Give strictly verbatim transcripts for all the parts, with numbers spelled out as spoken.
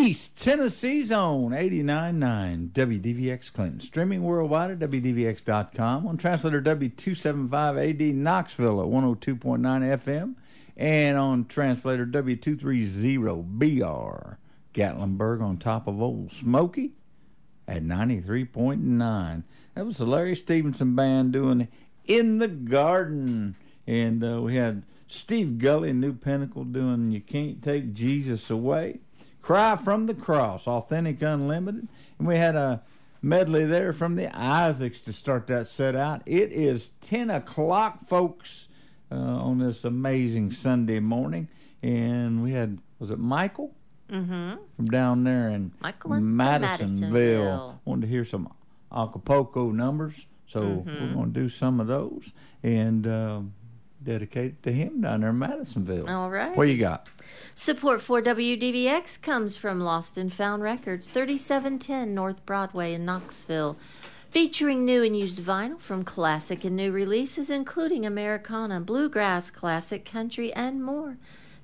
East Tennessee's own eighty-nine point nine W D V X Clinton. Streaming worldwide at W D V X dot com. On translator W two seventy-five A D Knoxville at one oh two point nine F M. And on translator W two thirty B R Gatlinburg on top of Old Smoky at ninety-three point nine. That was the Larry Stevenson Band doing In the Garden. And uh, we had Steve Gully and New Pinnacle doing You Can't Take Jesus Away. Cry from the Cross, Authentic Unlimited. And we had a medley there from the Isaacs to start that set out. It is ten o'clock, folks, uh, on this amazing Sunday morning. And we had, was it Michael? Mm-hmm. From down there in Michael in Madisonville. Madisonville. Wanted to hear some Acapulco numbers. So Mm-hmm. we're going to do some of those. And uh, dedicate it to him down there in Madisonville. All right. What you got? Support for W D V X comes from Lost and Found Records, thirty-seven ten North Broadway in Knoxville, featuring new and used vinyl from classic and new releases, including Americana, bluegrass, classic, country, and more.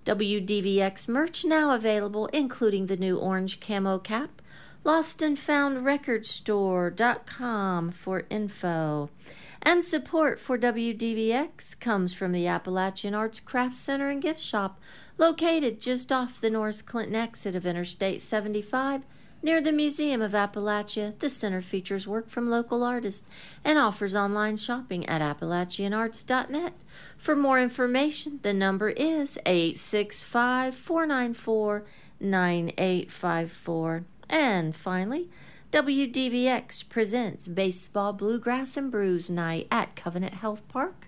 W D V X merch now available, including the new orange camo cap. lost and found record store dot com for info. And support for W D V X comes from the Appalachian Arts Crafts Center and Gift Shop, located just off the Norris Clinton exit of Interstate seventy-five, near the Museum of Appalachia. The center features work from local artists and offers online shopping at appalachian arts dot net. For more information, the number is eight six five, four nine four, nine eight five four. And finally, W D V X presents Baseball, Bluegrass, and Brews Night at Covenant Health Park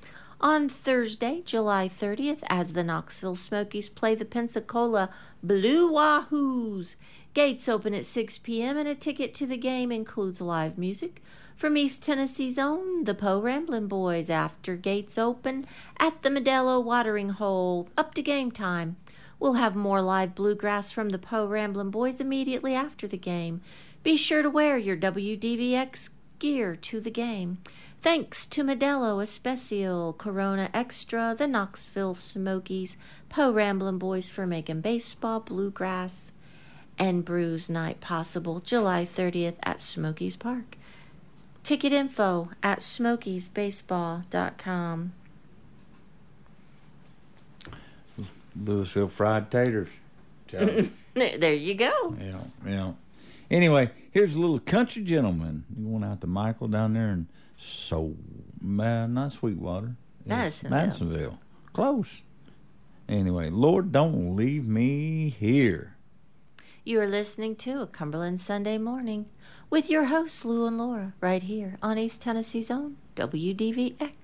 on Thursday, July thirtieth, as the Knoxville Smokies play the Pensacola Blue Wahoos. Gates open at six p.m. and a ticket to the game includes live music from East Tennessee's own the Poe Ramblin' Boys after gates open at the Modelo Watering Hole up to game time. We'll have more live bluegrass from the Poe Ramblin' Boys immediately after the game. Be sure to wear your W D V X gear to the game. Thanks to Modelo Especial, Corona Extra, the Knoxville Smokies, Poe Ramblin' Boys for making baseball, bluegrass, and Brews Night possible July thirtieth at Smokies Park. Ticket info at smokies baseball dot com. Louisville fried taters. there, there you go. Yeah, yeah. Anyway, here's a little country gentleman. You went out to Michael down there in so man, not Sweetwater. Madisonville. Madisonville. Close. Anyway, Lord, don't leave me here. You are listening to A Cumberland Sunday Morning with your hosts, Lou and Laura, right here on East Tennessee's own W D V X.